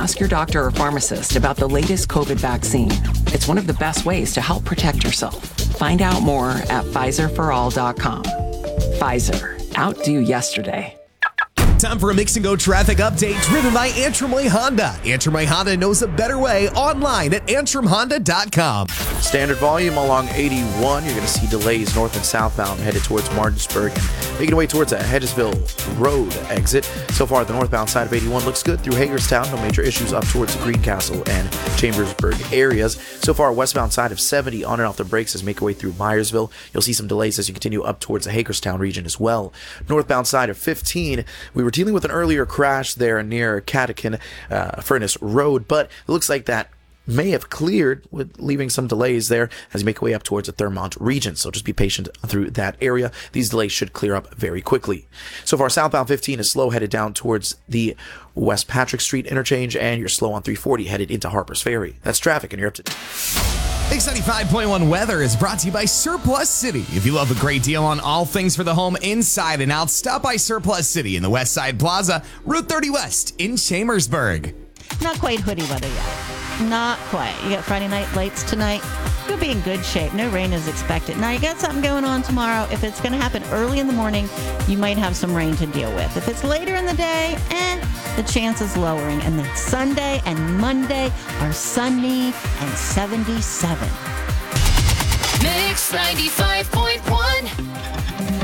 ask your doctor or pharmacist about the latest COVID vaccine. It's one of the best ways to help protect yourself. Find out more at PfizerForAll.com. Pfizer, outdo yesterday. Time for a Mix and Go traffic update driven by Antrim Way Honda. Antrim Way Honda knows a better way online at AntrimHonda.com. Standard volume along 81. You're going to see delays north and southbound headed towards Martinsburg and making way towards a Hedgesville Road exit. So far, the northbound side of 81 looks good through Hagerstown. No major issues up towards Greencastle and Chambersburg areas. So far, westbound side of 70 on and off the brakes as make way through Myersville. You'll see some delays as you continue up towards the Hagerstown region as well. Northbound side of 15, we were dealing with an earlier crash there near Catechin Furnace Road, but it looks like that may have cleared, with leaving some delays there as you make your way up towards the Thurmont region. So just be patient through that area. These delays should clear up very quickly. So far, southbound 15 is slow headed down towards the West Patrick Street interchange, and you're slow on 340 headed into Harper's Ferry. That's traffic, and you're up to... Mix 95.1 weather is brought to you by Surplus City. If you love a great deal on all things for the home inside and out, stop by Surplus City in the West Side Plaza, Route 30 West in Chambersburg. Not quite hoodie weather yet. Not quite. You got Friday night lights tonight. You'll be in good shape. No rain is expected. Now, you got something going on tomorrow. If it's going to happen early in the morning, you might have some rain to deal with. If it's later in the day, the chance is lowering. And then Sunday and Monday are sunny and 77. Mix 95.1.